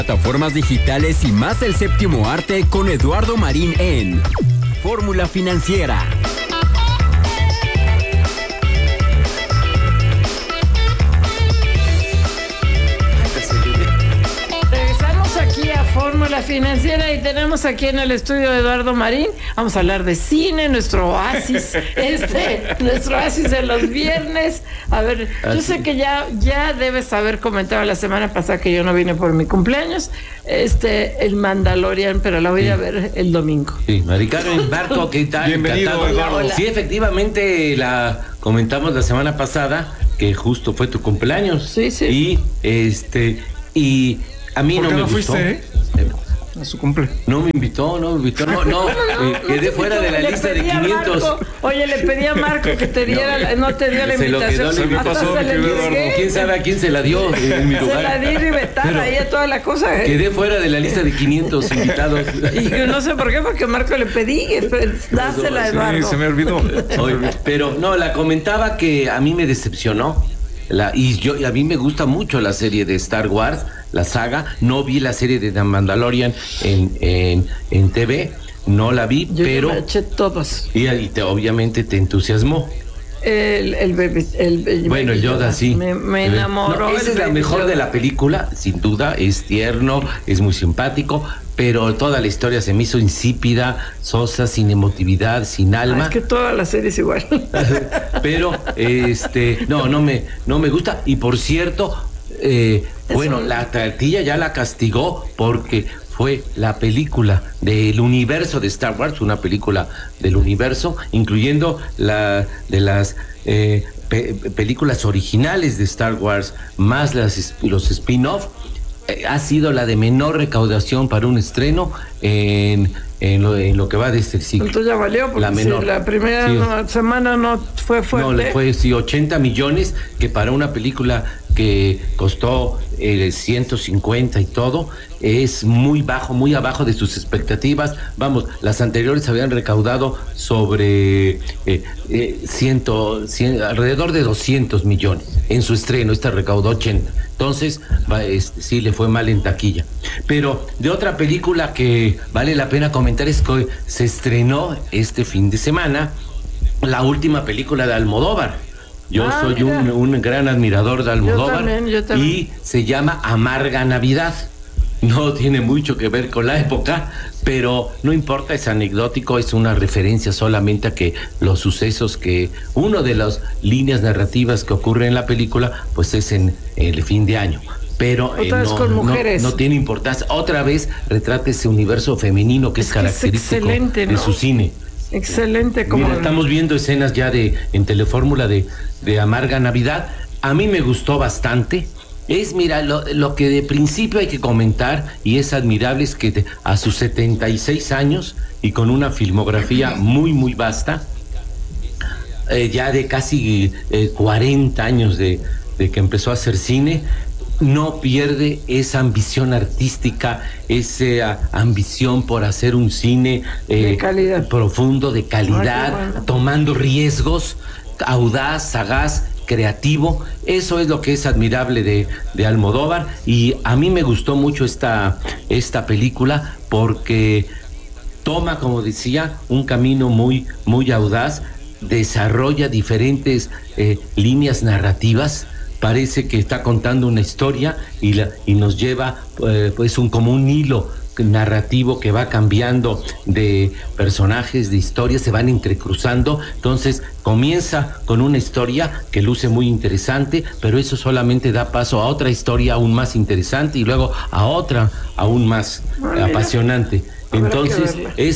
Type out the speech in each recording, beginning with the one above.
Plataformas digitales y más del séptimo arte con Eduardo Marín en Fórmula Financiera. Regresamos aquí a Fórmula Financiera y tenemos aquí en el estudio de Eduardo Marín. Vamos a hablar de cine, nuestro oasis, nuestro oasis de los viernes. A ver, yo sé que ya debes haber comentado la semana pasada que yo no vine por mi cumpleaños, el Mandalorian, pero la voy a ver el domingo. Sí, Mari Carmen, Barco, ¿qué tal? Bienvenido, Eduardo. Hola. Sí, efectivamente, la comentamos la semana pasada, que justo fue tu cumpleaños. Sí. Y a mí ¿Por no qué me no gustó. fuiste, a su cumple? No me invitó, quedé fuera de la lista de 500. Oye, le pedí a Marco que te diera, no te dio la Se lo invitación. quedó, se me Hasta pasó, se mi le querido dije. Eduardo. ¿Quién sabe a quién se la dio en mi Se lugar? la di ribetada ahí a toda la cosa. Quedé fuera de la lista de 500 invitados. Y yo no sé por qué, porque Marco le pedí, dásela a Eduardo. Sí, se me olvidó. Oye, pero no, la comentaba que a mí me decepcionó. Y a mí me gusta mucho la serie de Star Wars, la saga. No vi la serie de The Mandalorian en TV, no la vi, Yo pero me eché todos. obviamente te entusiasmó. Bueno, el Yoda sí. Me enamoró. No, esa es la mejor de la película, sin duda. Es tierno, es muy simpático, pero toda la historia se me hizo insípida, sosa, sin emotividad, sin alma. Es que toda la serie es igual. Pero no me gusta. Y por cierto, la Tortilla ya la castigó porque fue la película del universo de Star Wars, una película del universo, incluyendo las películas originales de Star Wars, más los spin-off. Ha sido la de menor recaudación para un estreno en lo que va de este siglo. Entonces ya valió, porque La menor. si la primera semana no fue fuerte. No, le fue 80 millones, que para una película que costó 150 y todo, es muy bajo, muy abajo de sus expectativas. Vamos, las anteriores habían recaudado sobre alrededor de 200 millones en su estreno. Esta recaudó 80. Entonces, sí le fue mal en taquilla. Pero de otra película que vale la pena comentar es que se estrenó este fin de semana la última película de Almodóvar. Yo soy un gran admirador de Almodóvar. Yo también. Y se llama Amarga Navidad. No tiene mucho que ver con la época, pero no importa, es anecdótico, es una referencia solamente a que los sucesos uno de las líneas narrativas que ocurre en la película, pues es en el fin de año. Pero otra vez con mujeres. No tiene importancia. Otra vez retrata ese universo femenino que es característico de su cine. Excelente. Mira, estamos viendo escenas ya en Telefórmula de Amarga Navidad. A mí me gustó bastante. Lo que de principio hay que comentar, y es admirable, es que a sus 76 años y con una filmografía muy, muy vasta, ya de casi 40 años de que empezó a hacer cine, no pierde esa ambición artística, esa ambición por hacer un cine de calidad. Profundo, de calidad, bueno. Tomando riesgos, audaz, sagaz, creativo. Eso es lo que es admirable de Almodóvar, y a mí me gustó mucho esta película porque toma, como decía, un camino muy, muy audaz, desarrolla diferentes líneas narrativas. Parece que está contando una historia y nos lleva como un hilo narrativo que va cambiando de personajes, de historias, se van entrecruzando. Entonces comienza con una historia que luce muy interesante, pero eso solamente da paso a otra historia aún más interesante y luego a otra aún más apasionante. Entonces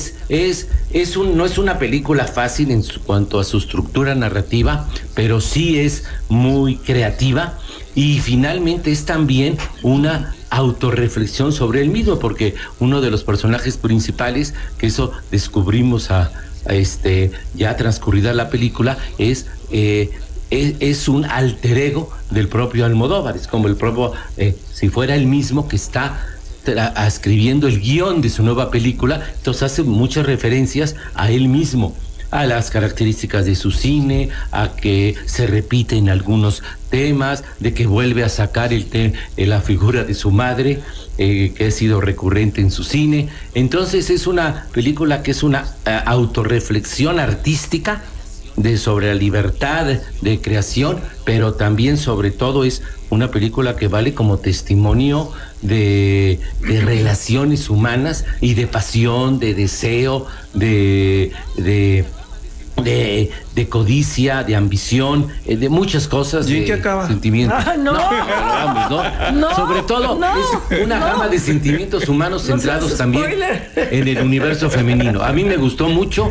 no es una película fácil en cuanto a su estructura narrativa, pero sí es muy creativa, y finalmente es también una autorreflexión sobre el mismo, porque uno de los personajes principales, que eso descubrimos ya transcurrida la película, es un alter ego del propio Almodóvar. Es como el propio, si fuera el mismo que está escribiendo el guión de su nueva película. Entonces hace muchas referencias a él mismo, a las características de su cine, a que se repiten algunos temas, de que vuelve a sacar la figura de su madre, que ha sido recurrente en su cine. Entonces es una película que es una autorreflexión artística sobre la libertad de creación, pero también sobre todo es una película que vale como testimonio de relaciones humanas y de pasión, de deseo, de codicia, de ambición, de muchas cosas, ¿Y en de qué acaba? sentimientos. No. Vamos, ¿no? No, Sobre todo no, es una gama de sentimientos humanos No centrados seas también spoiler. en el universo femenino. A mí me gustó mucho,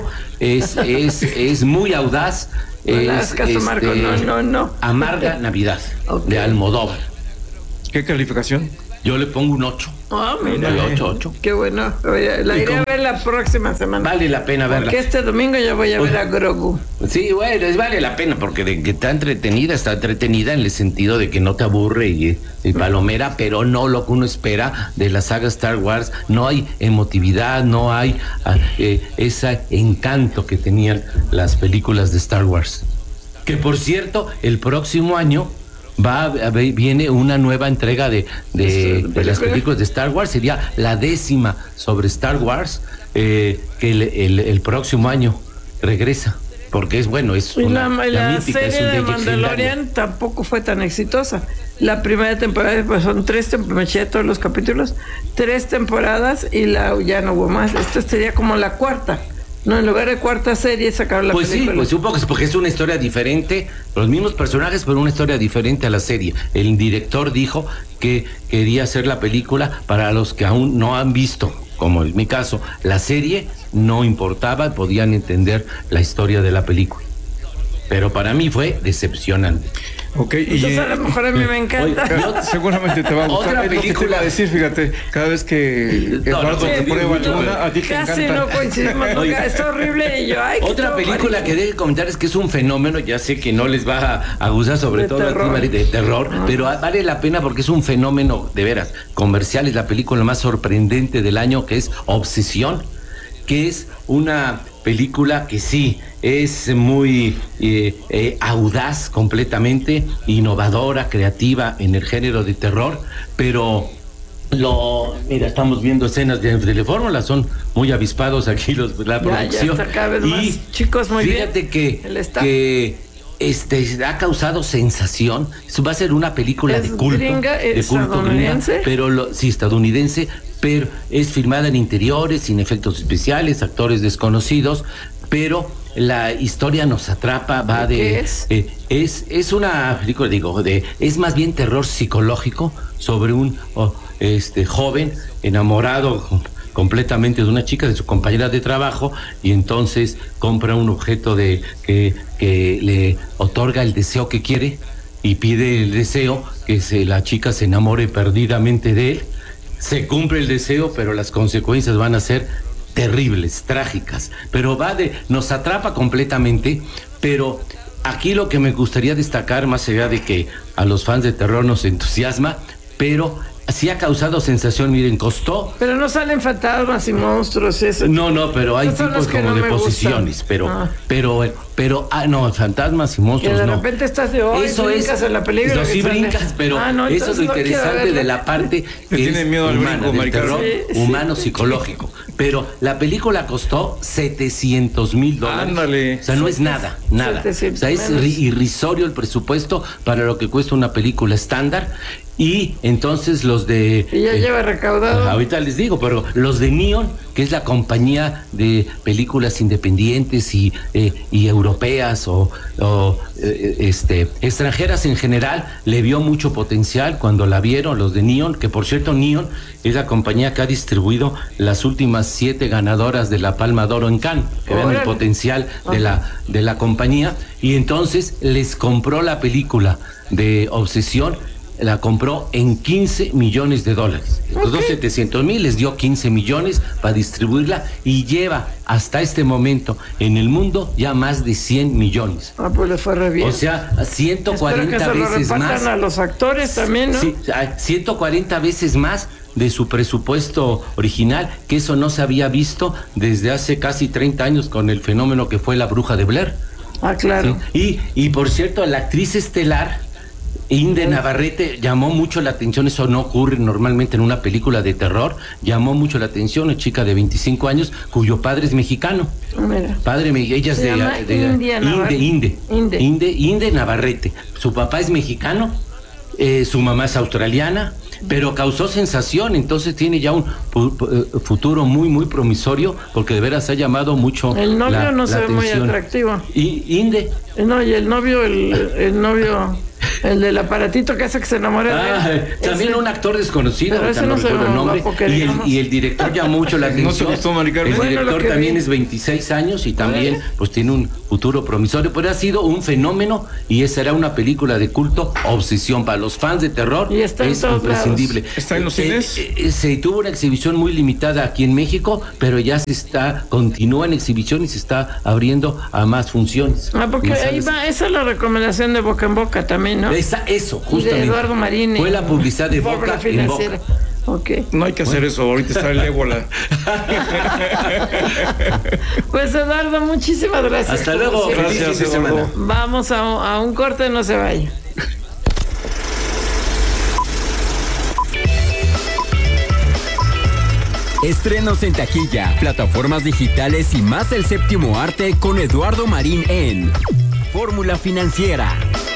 es muy audaz. No le hagas caso, Marco, no. Amarga Navidad, Ok. de Almodóvar. ¿Qué calificación? Yo le pongo un 8. Ah, mira. El 8. Qué bueno. Oye, la iré a ver la próxima semana. Vale la pena verla. Porque este domingo ya voy a ver a Grogu. Sí, bueno, vale la pena porque de que está entretenida en el sentido de que no te aburre y palomera, pero no lo que uno espera de la saga Star Wars. No hay emotividad, no hay ese encanto que tenían las películas de Star Wars. Que por cierto, el próximo año viene una nueva entrega de las películas de Star Wars. Sería la 10ª sobre Star Wars, que el próximo año regresa, porque es bueno, es Y una la mítica, es serie un de legendario. Mandalorian tampoco fue tan exitosa. La primera temporada, pues son 3 temporadas, me eché todos los capítulos, 3 temporadas y ya no hubo más. Esta sería como la 4ª. No, en lugar de 4ª serie sacaron la Pues película. sí, pues un poco, porque es una historia diferente, los mismos personajes, pero una historia diferente a la serie. El director dijo que quería hacer la película para los que aún no han visto, como en mi caso, la serie, no importaba, podían entender la historia de la película. Pero para mí fue decepcionante. Ok, Entonces a lo mejor a mí me encanta. seguramente te va a gustar. Otra Es lo que te película. iba a decir, fíjate, cada vez que Eduardo no, te sí, prueba sí, alguna, a ti te Casi encanta. no coincidimos, porque Oye. está horrible y yo, ay, qué Otra todo película malísimo. que debe comentar es que es un fenómeno, ya sé que no les va a gustar, sobre De todo a ti, terror. Mari, de terror, pero vale la pena porque es un fenómeno de veras comercial. Es la película más sorprendente del año, que es Obsesión, que es una película que sí es muy audaz, completamente innovadora, creativa en el género de terror, pero mira, estamos viendo escenas de fórmula, son muy avispados aquí la producción. está cada vez más. Chicos, muy bien. Fíjate El staff. que ha causado sensación. Eso va a ser una película ¿Es de culto, gringa, de culto estadounidense? gringa, pero sí, estadounidense, pero es filmada en interiores, sin efectos especiales, actores desconocidos, pero la historia nos atrapa, va ¿Qué de es una película, es más bien terror psicológico sobre un joven enamorado completamente de una chica, de su compañera de trabajo, y entonces compra un objeto que le otorga el deseo que quiere y pide el deseo, que la chica se enamore perdidamente de él. Se cumple el deseo, pero las consecuencias van a ser terribles, trágicas, pero nos atrapa completamente. Pero aquí lo que me gustaría destacar, más allá de que a los fans de terror nos entusiasma, pero sí ha causado sensación. Miren, costó. Pero no salen fantasmas y monstruos, eso. No, pero hay Esos son tipos los que como no de me posesiones, gustan. pero no, fantasmas y monstruos Que de no. repente estás de hoy, brincas en la película. No, sí que sale. brincas, pero No, eso es entonces lo no quiero interesante verla. de la parte que tiene es miedo al humana, brinco, del Mari terror Carmen. Sí, humano psicológico. Pero la película costó $700,000. Ándale. O sea, no es nada. O 700 sea, es menos. irrisorio el presupuesto para lo que cuesta una película estándar. Y entonces los de... Y ya lleva recaudado. Ahorita les digo, pero los de Neon, que es la compañía de películas independientes y europeas o extranjeras en general, le vio mucho potencial cuando la vieron, los de Neon, que por cierto Neon es la compañía que ha distribuido las últimas 7 ganadoras de la Palma de Oro en Cannes, que vean el Órale. potencial de la compañía, y entonces les compró la película de Obsesión. La compró en $15 millones. Los 700,000 les dio 15 millones para distribuirla, y lleva hasta este momento en el mundo ya más de 100 millones. Pues le fue re bien. O sea, Espero que 140 se lo veces repartan más. a los actores también, ¿no? Sí, 140 veces más de su presupuesto original, que eso no se había visto desde hace casi 30 años con el fenómeno que fue La Bruja de Blair. Ah, claro. ¿Sí? Y por cierto, la actriz estelar, Inde Navarrete, llamó mucho la atención. Eso no ocurre normalmente en una película de terror. Llamó mucho la atención, una chica de 25 años cuyo padre es mexicano. Mira. Ella es Inde Navarrete. Su papá es mexicano, su mamá es australiana, pero causó sensación. Entonces tiene ya un futuro muy, muy promisorio, porque de veras ha llamado mucho el novio la no se ve muy atención. atractivo. ¿Y Inde? No, y el novio, el del aparatito que hace que se enamore de él. También un actor desconocido, pero ese no se recuerdo el nombre. guapo, Y el director llamó mucho la atención. ¿No te gustó, Mari Carmen? El director también es 26 años y también pues tiene un futuro promisorio, pero ha sido un fenómeno y esa será una película de culto, obsesión para los fans de terror. Y está en es todos imprescindible. lados. ¿Está en los cines? Se tuvo una exhibición muy limitada aquí en México, pero ya continúa en exhibición y se está abriendo a más funciones. Porque ahí va, esa es la recomendación de Boca en Boca también, ¿no? Eso, justamente. De Eduardo Marín. Fue la publicidad de Boca en Boca. Okay. No hay que hacer eso, ahorita está el ébola. Pues Eduardo, muchísimas gracias. Hasta luego. Gracias, Eduardo. Vamos a un corte, no se vaya. Estrenos en taquilla, plataformas digitales y más el séptimo arte con Eduardo Marín en Fórmula Financiera.